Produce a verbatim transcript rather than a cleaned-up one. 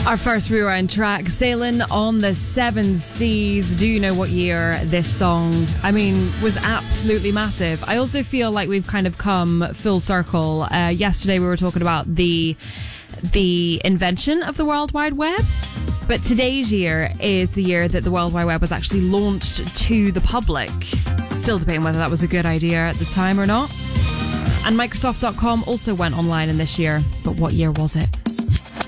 Our first rewind track, Sailing on the Seven Seas. Do you know what year this song, I mean, was absolutely massive? I also feel like we've kind of come full circle. Uh, yesterday we were talking about the the invention of the World Wide Web, but today's year is the year that the World Wide Web was actually launched to the public. Still debating whether that was a good idea at the time or not. And Microsoft dot com also went online in this year, but what year was it?